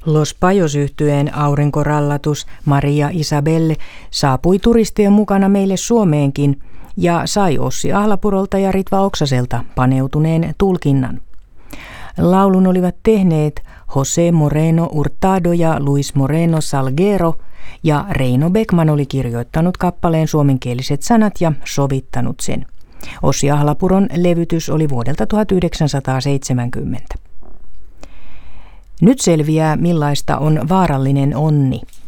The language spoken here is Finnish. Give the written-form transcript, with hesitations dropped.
Los Pajos-yhtyeen aurinkorallatus Maria Isabelle saapui turistien mukana meille Suomeenkin ja sai Ossi Ahlapurolta ja Ritva Oksaselta paneutuneen tulkinnan. Laulun olivat tehneet José Moreno Hurtado ja Luis Moreno Salguero, ja Reino Beckman oli kirjoittanut kappaleen suomenkieliset sanat ja sovittanut sen. Ossi Ahlapuron levytys oli vuodelta 1970. Nyt selviää, millaista on vaarallinen onni.